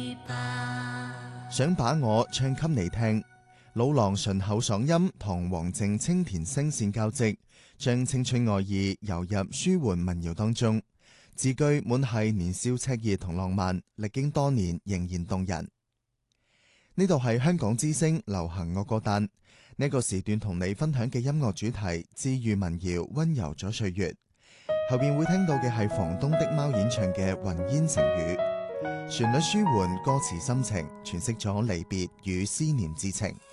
想把我唱給你聽，老狼醇厚嗓音同黃靜清甜聲線交織，將青春愛意游入舒緩民謠當中，字句滿係年少赤熱同浪漫，歷經多年仍然動人。呢度係香港之聲流行樂歌單，呢個時段同你分享嘅音樂主題治愈民謠，溫柔咗歲月。後邊會聽到嘅係房東的貓演唱嘅雲煙成語，旋律舒緩，歌詞深情，詮釋咗離別與思念之情。